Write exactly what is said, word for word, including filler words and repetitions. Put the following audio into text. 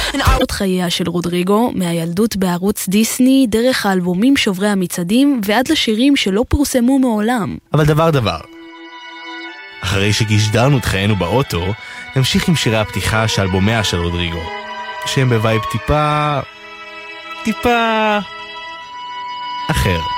עוד חייה של רודריגו, מהילדות בערוץ דיסני, דרך האלבומים שוברי המצעדים, ועד לשירים שלא פורסמו מעולם. אבל דבר דבר. אחרי שגישדרנו את חיינו באוטו, נמשיך עם שירי הפתיחה של אלבומיה של רודריגו, שהם בווייב טיפה... טיפה... אחר.